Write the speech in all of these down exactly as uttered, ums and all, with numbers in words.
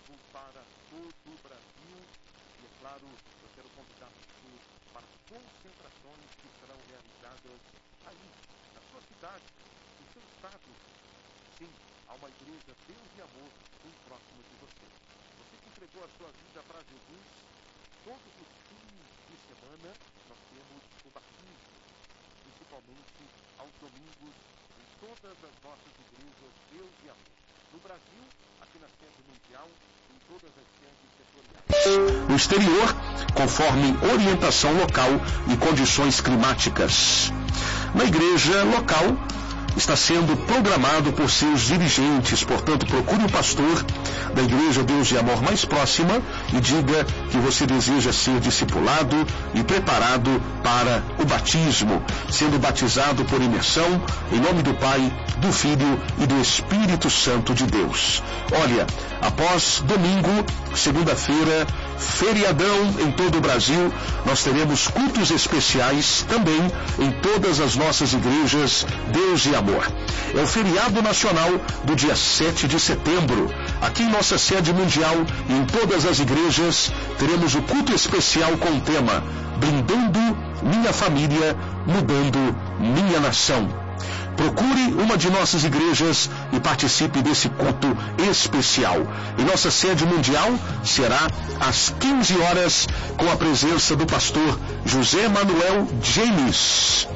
mesmo para todo o Brasil. E, é claro, eu quero convidar-vos para concentrações que serão realizadas aí, na sua cidade, no seu estado. Sim, há uma igreja Deus e Amor bem próximo de você. Você que entregou a sua vida para Jesus, todos os fins de semana nós temos o batismo, principalmente aos domingos, em todas as nossas igrejas Deus e Amor. No Brasil, aqui na sede mundial, em todas as sedes setoriais. No exterior, conforme orientação local e condições climáticas. Na igreja local, está sendo programado por seus dirigentes, portanto, procure o pastor da Igreja Deus e Amor mais próxima e diga que você deseja ser discipulado e preparado para o batismo, sendo batizado por imersão, em nome do Pai, do Filho e do Espírito Santo de Deus. Olha, após domingo, segunda-feira, feriadão em todo o Brasil, nós teremos cultos especiais também em todas as nossas igrejas Deus e Amor. É o feriado nacional do dia sete de setembro. Aqui em nossa sede mundial e em todas as igrejas teremos o culto especial com o tema Blindando Minha Família, Mudando Minha Nação. Procure uma de nossas igrejas e participe desse culto especial. Em nossa sede mundial será às quinze horas com a presença do pastor José Manuel James.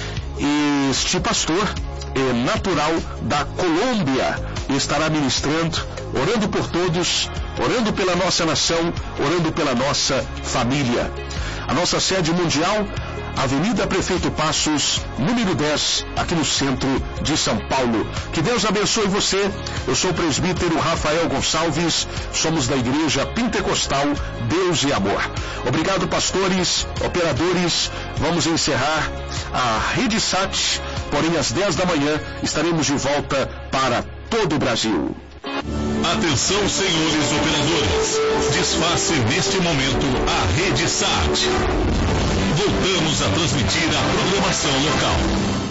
Este pastor é natural da Colômbia e estará ministrando, orando por todos, orando pela nossa nação, orando pela nossa família. A nossa sede mundial, Avenida Prefeito Passos, número dez, aqui no centro de São Paulo. Que Deus abençoe você. Eu sou o presbítero Rafael Gonçalves, somos da Igreja Pentecostal Deus e Amor. Obrigado, pastores, operadores. Vamos encerrar a Rede Sat, porém às dez da manhã estaremos de volta para todo o Brasil. Atenção, senhores operadores. Desface neste momento a Rede Sat. Voltamos a transmitir a programação local.